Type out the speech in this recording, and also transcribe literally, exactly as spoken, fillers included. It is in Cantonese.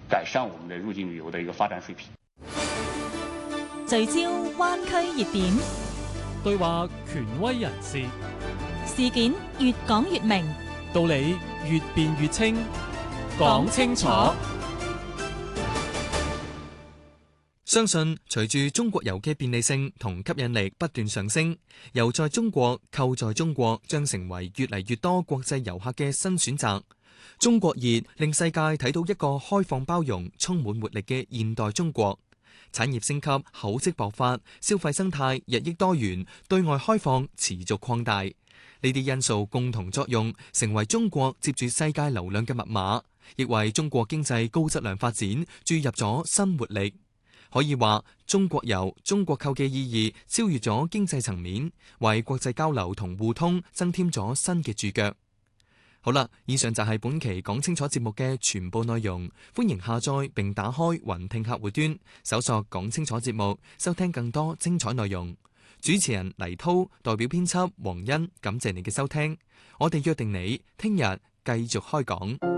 改善我們的入境旅遊的一個發展水平。 聚焦灣區熱點， 對話權威人士， 事件越講越明， 道理越辯越清，講清楚。 相信隨住中國遊嘅便利性同吸引力不斷上升，遊在中國、購在中國將成為越嚟越多國際遊客嘅新選擇。中國熱令世界睇到一個開放包容、充滿活力嘅現代中國。產業升級、厚積薄發，消費生態日益多元，對外開放持續擴大。呢啲因素共同作用，成為中國接住世界流量嘅密碼，亦為中國經濟高質量發展注入咗新活力。可以話，中國遊、中國購嘅意義超越咗經濟層面，為國際交流同互通增添咗新嘅注腳。好啦，以上就係本期講清楚節目嘅全部內容。歡迎下載並打開雲聽客戶端，搜索講清楚節目，收聽更多精彩內容。主持人黎濤代表編輯黃欣，感謝你嘅收聽。我哋約定你聽日繼續開講。